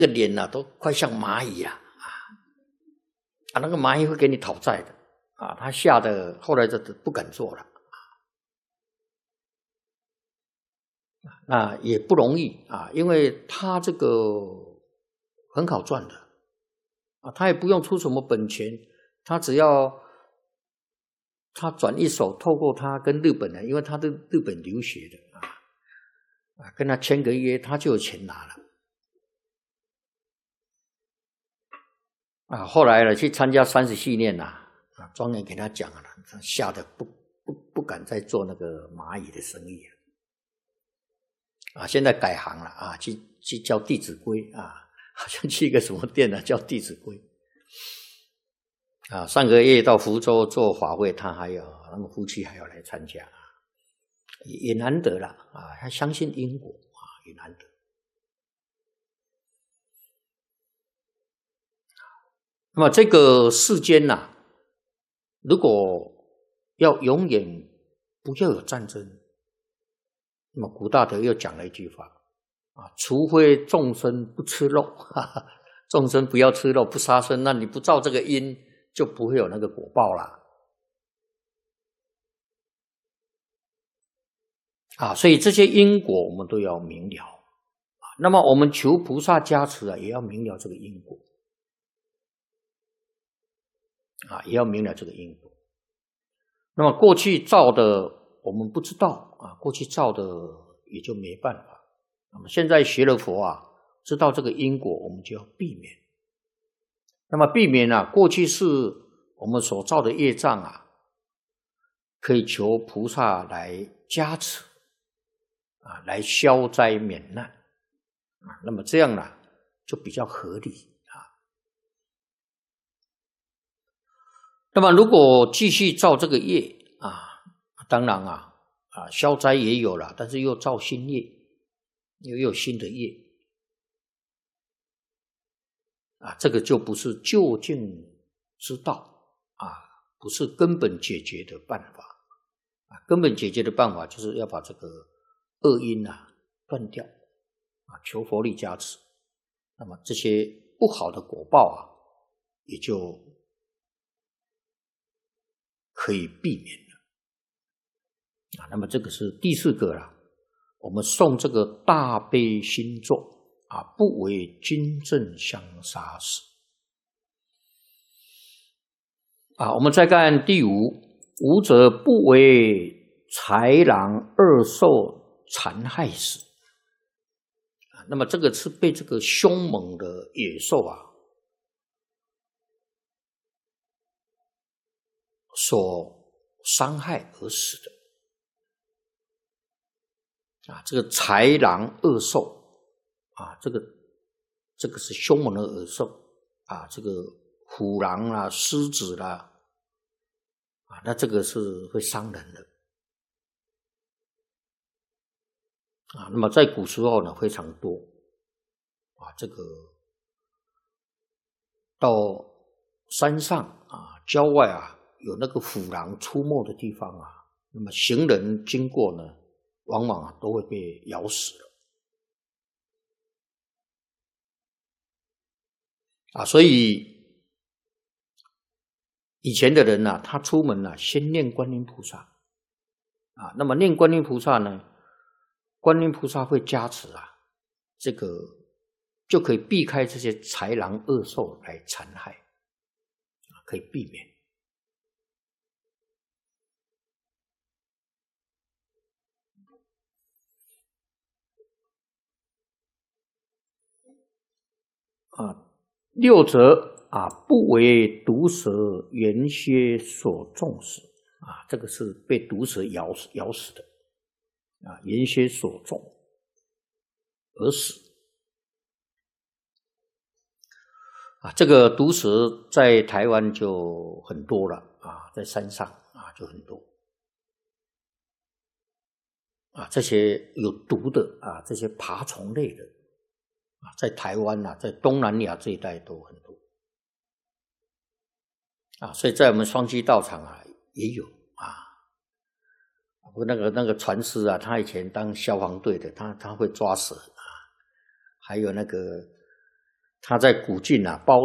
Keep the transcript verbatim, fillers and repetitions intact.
个脸啊都快像蚂蚁啊啊，那个蚂蚁会给你讨债的啊，他吓得后来就不敢做了。那也不容易啊，因为他这个很好赚的啊，他也不用出什么本钱，他只要他转一手，透过他跟日本人，因为他在日本留学的啊，啊，跟他签个约，他就有钱拿了啊。后来呢，去参加三十系列呐，啊，庄严给他讲了，他吓得不不不敢再做那个蚂蚁的生意了。啊，现在改行了啊，去去教《弟子规》啊，好像去一个什么店啊，教《弟子规》啊。上个月到福州做法会，他还有他们夫妻还要来参加啊，也也难得了啊。他相信因果啊，也难得。那么这个世间呐、啊，如果要永远不要有战争。那么古大德又讲了一句话啊，除非众生不吃肉，哈哈，众生不要吃肉，不杀生，那你不照这个因，就不会有那个果报啦。啊，所以这些因果我们都要明了啊。那么我们求菩萨加持啊，也要明了这个因果啊，也要明了这个因果。那么过去造的我们不知道。啊，过去造的也就没办法。那么现在学了佛啊，知道这个因果，我们就要避免。那么避免啊，过去是我们所造的业障啊，可以求菩萨来加持啊，来消灾免难啊。那么这样呢，就比较合理啊。那么如果继续造这个业啊，当然啊。啊，消灾也有了，但是又造新业，又有新的业，啊，这个就不是究竟之道啊，不是根本解决的办法啊。根本解决的办法就是要把这个恶因啊断掉啊，求佛力加持，那么这些不好的果报啊，也就可以避免了。啊，那么这个是第四个了。我们诵这个大悲心咒啊，不为军阵相杀死啊。我们再看第五，五者不为豺狼恶兽残害死啊。那么这个是被这个凶猛的野兽啊所伤害而死的。啊，这个豺狼恶兽啊，这个这个是凶猛的恶兽啊，这个虎狼啦、狮子啦，啊，那这个是会伤人的啊。那么在古时候呢，非常多啊，这个到山上啊、郊外啊，有那个虎狼出没的地方啊，那么行人经过呢，往往啊都会被咬死了啊。所以以前的人啊，他出门啊，先念观音菩萨啊。那么念观音菩萨呢，观音菩萨会加持啊，这个就可以避开这些豺狼恶兽来残害啊，可以避免。啊，六则啊，不为毒蛇原蝎所中死啊，这个是被毒蛇咬死咬死的啊，原蝎所中而死啊。这个毒蛇在台湾就很多了啊，在山上啊就很多啊，这些有毒的啊，这些爬虫类的。啊，在台湾啊，在东南亚这一带都很多啊，所以在我们双溪道场啊也有啊。不过那个那个船师啊，他以前当消防队的，他他会抓蛇啊，还有那个他在古晋啊包